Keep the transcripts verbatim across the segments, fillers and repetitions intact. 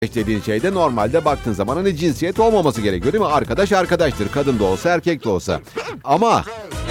dediğin şeyde normalde baktığın zaman hani cinsiyet olmaması gerekiyor değil mi? Arkadaş arkadaştır. Kadın da olsa erkek de olsa. Ama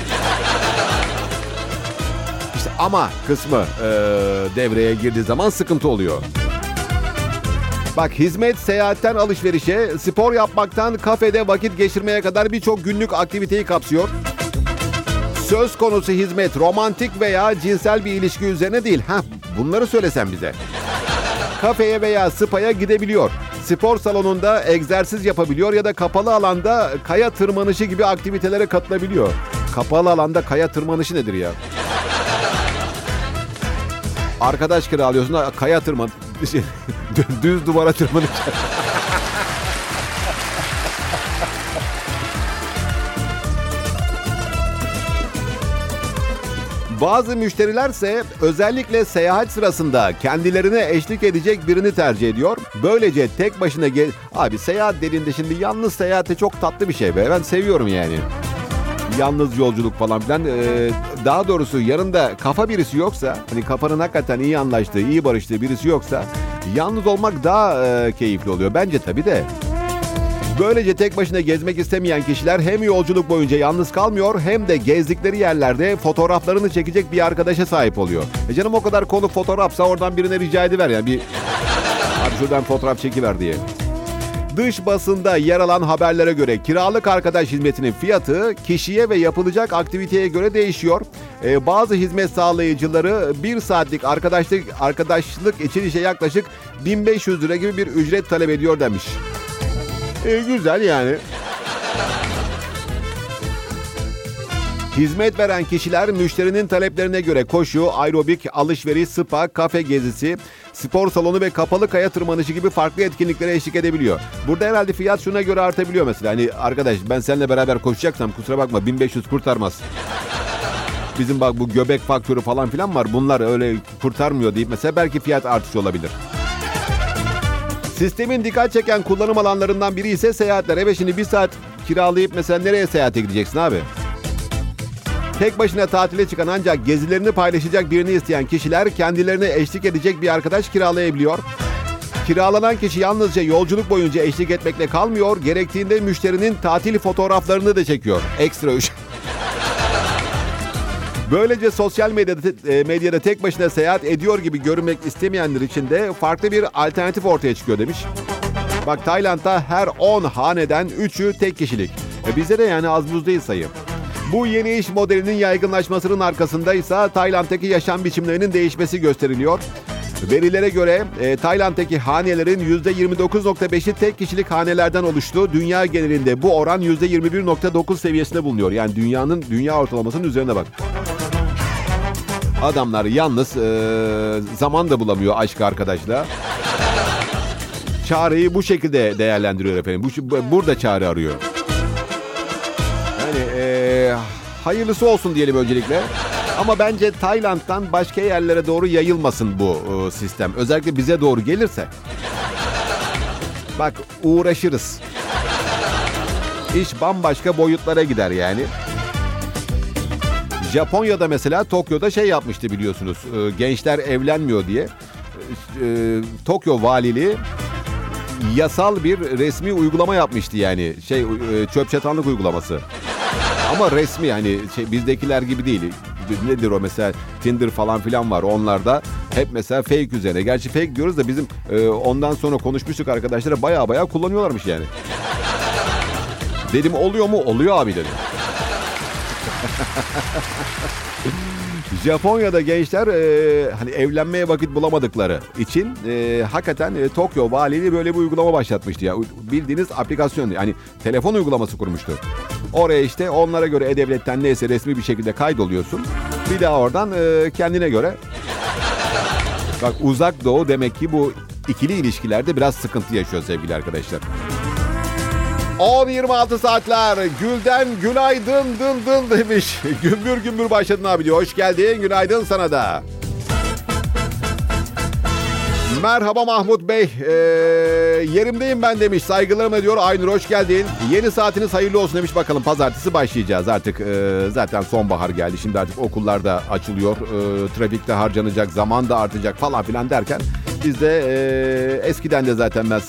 işte ama kısmı e, devreye girdiği zaman sıkıntı oluyor. Bak hizmet seyahatten alışverişe, spor yapmaktan kafede vakit geçirmeye kadar birçok günlük aktiviteyi kapsıyor. Söz konusu hizmet romantik veya cinsel bir ilişki üzerine değil. Heh, bunları söylesen bize. Kafeye veya spa'ya gidebiliyor. Spor salonunda egzersiz yapabiliyor ya da kapalı alanda kaya tırmanışı gibi aktivitelere katılabiliyor. Kapalı alanda kaya tırmanışı nedir ya? Arkadaş kiralıyorsun, kaya tırman... Düz duvara tırmanış. Bazı müşterilerse özellikle seyahat sırasında kendilerine eşlik edecek birini tercih ediyor. Böylece tek başına gel... Abi seyahat dediğinde şimdi yalnız seyahate çok tatlı bir şey be. Ben seviyorum yani. Yalnız yolculuk falan filan. Ee, daha doğrusu yanında kafa birisi yoksa, hani kafanın hakikaten iyi anlaştığı, iyi barıştığı birisi yoksa yalnız olmak daha e, keyifli oluyor. Bence tabii de. Böylece tek başına gezmek istemeyen kişiler hem yolculuk boyunca yalnız kalmıyor hem de gezdikleri yerlerde fotoğraflarını çekecek bir arkadaşa sahip oluyor. E canım o kadar konu fotoğrafsa oradan birine rica ediver yani bir... Abi şuradan fotoğraf çekiver diye. Dış basında yer alan haberlere göre kiralık arkadaş hizmetinin fiyatı kişiye ve yapılacak aktiviteye göre değişiyor. Ee, bazı hizmet sağlayıcıları bir saatlik arkadaşlık arkadaşlık için işe yaklaşık bin beş yüz lira gibi bir ücret talep ediyor demiş. Ee, güzel yani. Hizmet veren kişiler müşterinin taleplerine göre koşu, aerobik, alışveriş, spa, kafe gezisi, spor salonu ve kapalı kaya tırmanışı gibi farklı etkinliklere eşlik edebiliyor. Burada herhalde fiyat şuna göre artabiliyor mesela. Hani arkadaş ben seninle beraber koşacaksam kusura bakma bin beş yüz kurtarmaz. Bizim bak bu göbek faktörü falan filan var. Bunlar öyle kurtarmıyor deyip mesela belki fiyat artışı olabilir. Sistemin dikkat çeken kullanım alanlarından biri ise seyahatler. Evet şimdi bir saat kiralayıp mesela nereye seyahate gideceksin abi? Tek başına tatile çıkan ancak gezilerini paylaşacak birini isteyen kişiler kendilerine eşlik edecek bir arkadaş kiralayabiliyor. Kiralanan kişi yalnızca yolculuk boyunca eşlik etmekle kalmıyor, gerektiğinde müşterinin tatil fotoğraflarını da çekiyor. Ekstra üç. Böylece sosyal medyada, medyada tek başına seyahat ediyor gibi görünmek istemeyenler için de farklı bir alternatif ortaya çıkıyor demiş. Bak Tayland'da her on haneden üçü tek kişilik. E bizde de yani az buz değil sayı. Bu yeni iş modelinin yaygınlaşmasının arkasında ise Tayland'daki yaşam biçimlerinin değişmesi gösteriliyor. Verilere göre e, Tayland'daki hanelerin yüzde yirmi dokuz virgül beşi tek kişilik hanelerden oluştu. Dünya genelinde bu oran yüzde yirmi bir virgül dokuz seviyesinde bulunuyor. Yani dünyanın dünya ortalamasının üzerine bak. Adamlar yalnız e, zaman da bulamıyor aşk arkadaşla. Çareyi bu şekilde değerlendiriyor efendim. Bu, burada çare arıyor. Yani e, hayırlısı olsun diyelim öncelikle. Ama bence Tayland'dan başka yerlere doğru yayılmasın bu e, sistem. Özellikle bize doğru gelirse. Bak uğraşırız. İş bambaşka boyutlara gider yani. Japonya'da mesela Tokyo'da şey yapmıştı biliyorsunuz. E, gençler evlenmiyor diye. E, Tokyo valiliği yasal bir resmi uygulama yapmıştı yani. Şey e, çöp çatanlık uygulaması. Ama resmi hani şey, bizdekiler gibi değil. Nedir o mesela Tinder falan filan var onlarda. Hep mesela fake üzerine. Gerçi fake diyoruz da bizim e, ondan sonra konuşmuştuk arkadaşlara baya baya kullanıyorlarmış yani. Dedim oluyor mu? Oluyor abi dedim. Japonya'da gençler e, hani evlenmeye vakit bulamadıkları için e, hakikaten e, Tokyo valiliği böyle bir uygulama başlatmıştı ya. Bildiğiniz aplikasyon yani telefon uygulaması kurmuştu. Oraya işte onlara göre E-Devlet'ten neyse resmi bir şekilde kaydoluyorsun. Bir daha oradan e, kendine göre. Bak uzak doğu demek ki bu ikili ilişkilerde biraz sıkıntı yaşıyor sevgili arkadaşlar. on yirmi altı saatler. Gülden günaydın dın dın demiş. Gümbür gümbür başladın abi diyor. Hoş geldin. Günaydın sana da. Merhaba Mahmut Bey. Ee, yerimdeyim ben demiş. Saygılarımla diyor. Aynur hoş geldin. Yeni saatiniz hayırlı olsun demiş. Bakalım pazartesi başlayacağız. Artık e, zaten sonbahar geldi. Şimdi artık okullar da açılıyor. E, trafikte harcanacak zaman da artacak falan filan derken Biz de e, eskiden de zaten ben